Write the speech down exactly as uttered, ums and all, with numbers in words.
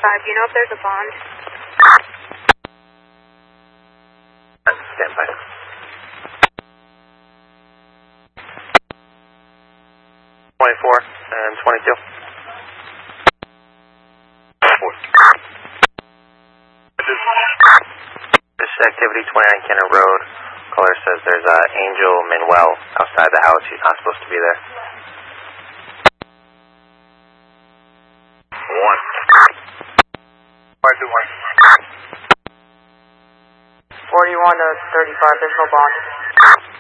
thirty-five, do you know if there's a bond? Stand by. twenty-four and twenty-two. This is activity twenty-nine Kenner Road. Caller says there's uh, Angel Manuel outside the house. She's not supposed to be there. One. forty-one to thirty-five, there's no bond.